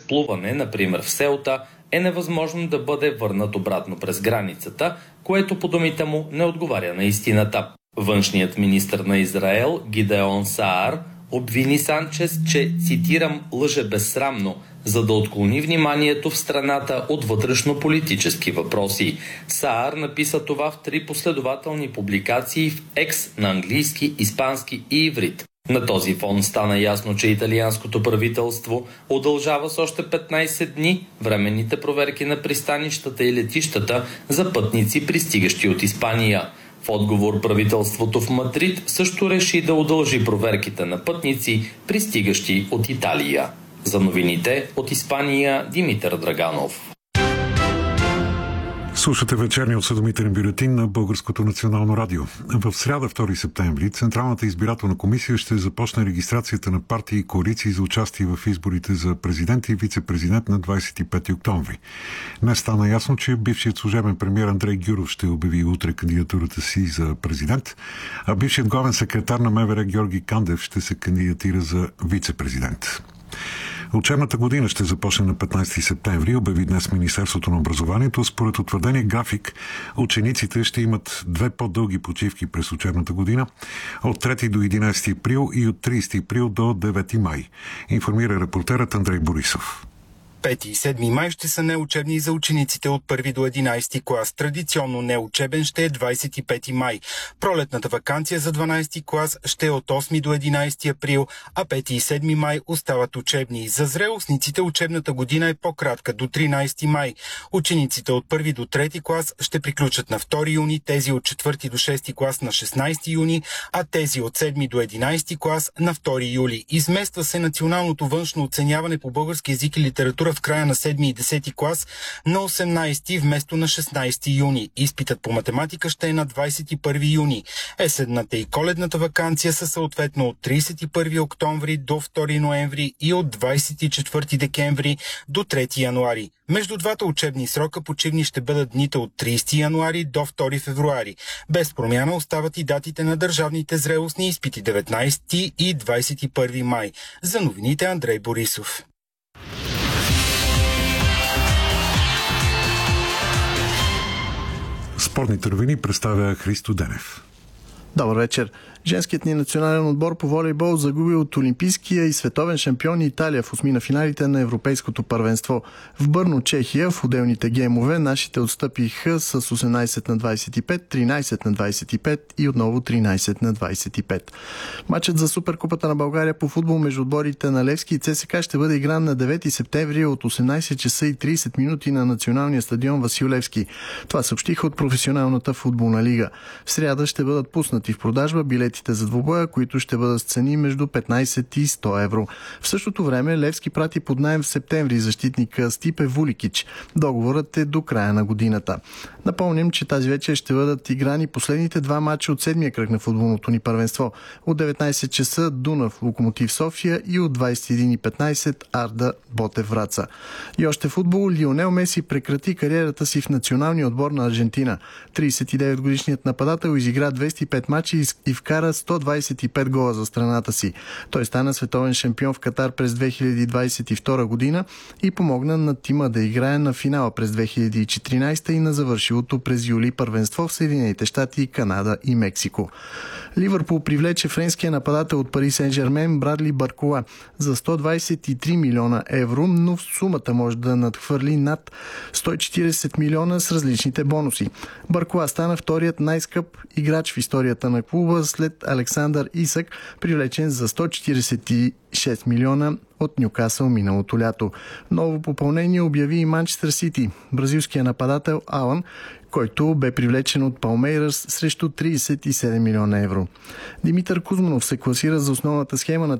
изплуване, например в Селта, е невъзможно да бъде върнат обратно през границата, което по думите му не отговаря на истината. Външният министър на Израел Гидеон Саар обвини Санчес, че, цитирам, лъже безсрамно, за да отклони вниманието в страната от вътрешно-политически въпроси. Саар написа това в 3 последователни публикации в Екс на английски, испански и иврит. На този фон стана ясно, че италианското правителство удължава с още 15 дни временните проверки на пристанищата и летищата за пътници, пристигащи от Испания. В отговор правителството в Мадрид също реши да удължи проверките на пътници, пристигащи от Италия. За новините от Испания, Димитър Драганов. Слушате вечерния осведомителен бюлетин на Българското национално радио. В сряда, 2 септември, Централната избирателна комисия ще започне регистрацията на партии и коалиции за участие в изборите за президент и вице-президент на 25 октомври. Днес стана ясно, че бившият служебен премиер Андрей Гюров ще обяви утре кандидатурата си за президент, а бившият главен секретар на МВР Георги Кандев ще се кандидатира за вице-президент. Учебната година ще започне на 15 септември, обяви днес Министерството на образованието. Според утвърдения график, учениците ще имат 2 по-дълги почивки през учебната година от 3 до 11 април и от 30 април до 9 май, информира репортерът Андрей Борисов. 5 и 7 май ще са неучебни за учениците от 1 до 11 клас. Традиционно неучебен ще е 25 май. Пролетната ваканция за 12 клас ще е от 8 до 11 април, а 5 и 7 май остават учебни. За зрелостниците учебната година е по-кратка, до 13 май. Учениците от 1 до 3 клас ще приключат на 2 юни, тези от 4 до 6 клас на 16 юни, а тези от 7 до 11 клас на 2 юли. Измества се националното външно оценяване по български език и литература в края на 7 и 10 клас на 18 вместо на 16 юни. Изпитът по математика ще е на 21 юни. Есенната и коледната ваканция са съответно от 31 октомври до 2 ноември и от 24 декември до 3 януари. Между двата учебни срока почивни ще бъдат дните от 30 януари до 2 февруари. Без промяна остават и датите на държавните зрелостни изпити 19 и 21 май. За новините Андрей Борисов. Спортните новини представя Христо Денев. Добър вечер. Женският ни национален отбор по волейбол загуби от олимпийския и световен шампион Италия в осмина финалите на Европейското първенство. В Бърно, Чехия, в отделните геймове, нашите отстъпиха с 18 на 25, 13 на 25 и отново 13 на 25. Матчът за Суперкупата на България по футбол между отборите на Левски и ЦСКА ще бъде игран на 9 септември от 18 часа и 30 минути на националния стадион Васил Левски. Това съобщиха от професионалната футболна лига. В сряда ще бъдат пуснати в продажба билетите за двубоя, които ще бъдат с цени между 15 и 100 евро. В същото време Левски прати под наем в септември защитника Стипе Вуликич. Договорът е до края на годината. Напомням, че тази вечер ще бъдат играни последните 2 мача от 7-я кръг на футболното ни първенство. От 19 часа Дунав Локомотив София и от 21:15 Арда Ботев Враца. И още футбол. Лионел Меси прекрати кариерата си в националния отбор на Аржентина. 39-годишният нападател изигра 205 мача и вкара 125 гола за страната си. Той стана световен шампион в Катар през 2022 година и помогна на тима да играе на финала през 2014 и на завършилото през юли първенство в Съединените щати, Канада и Мексико. Ливърпул привлече френския нападател от Пари Сен-Жермен Брадли Баркола за 123 милиона евро, но сумата може да надхвърли над 140 милиона с различните бонуси. Баркола стана вторият най-скъп играч в историята на клуба след Александър Исак, привлечен за 146 милиона от Нюкасъл миналото лято. Ново попълнение обяви и Манчестър Сити. Бразилският нападател Алан, който бе привлечен от Палмейрас срещу 37 милиона евро. Димитър Кузманов се класира за основната схема на